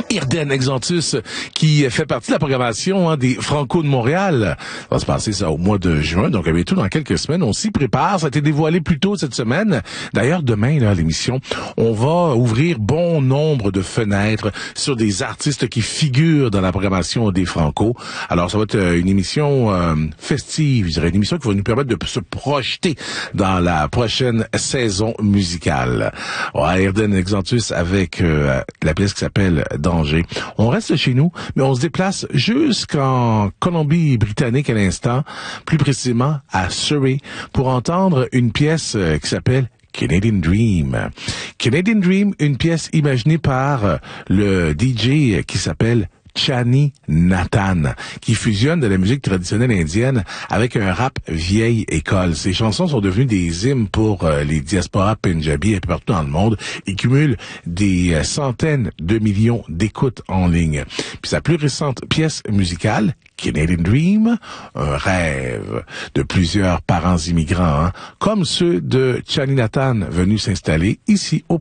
Irden Exantus, qui fait partie de la programmation des Franco de Montréal. Ça va se passer ça au mois de juin, donc bientôt dans quelques semaines. On s'y prépare. Ça a été dévoilé plus tôt cette semaine. D'ailleurs, demain, là, à l'émission, on va ouvrir bon nombre de fenêtres sur des artistes qui figurent dans la programmation des Franco. Alors, ça va être une émission festive, je dirais, une émission qui va nous permettre de se projeter dans la prochaine saison musicale. Ouais, Irden Exantus avec la pièce qui s'appelle Danger. On reste chez nous, mais on se déplace jusqu'en Colombie-Britannique à l'instant, plus précisément à Surrey, pour entendre une pièce qui s'appelle Canadian Dream. Canadian Dream, une pièce imaginée par le DJ qui s'appelle Chani Nathan, qui fusionne de la musique traditionnelle indienne avec un rap vieille école. Ces chansons sont devenues des hymnes pour les diasporas punjabi et partout dans le monde et cumulent des centaines de millions d'écoutes en ligne. Puis sa plus récente pièce musicale, Canadian Dream, un rêve de plusieurs parents immigrants, comme ceux de Chani Nathan venus s'installer ici au